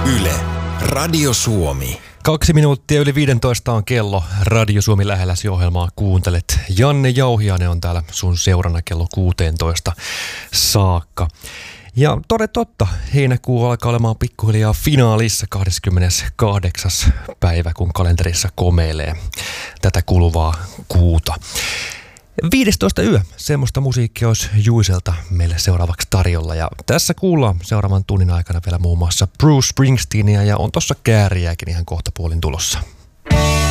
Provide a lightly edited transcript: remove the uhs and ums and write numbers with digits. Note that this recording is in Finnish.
Yle, Radio Suomi. 2 minuuttia yli 15 on kello. Radio Suomi lähelläsi ohjelmaa kuuntelet. Janne Jauhiainen on täällä sun seurana kello 16 saakka. Ja totta, heinäkuu alkaa olemaan pikkuhiljaa finaalissa 28. päivä, kun kalenterissa komeilee tätä kuluvaa kuuta. 15 yö, semmoista musiikkia olisi Juiselta meille seuraavaksi tarjolla. Ja tässä kuullaan seuraavan tunnin aikana vielä muun muassa Bruce Springsteenia ja on tossa kääriäkin ihan kohta puolin tulossa.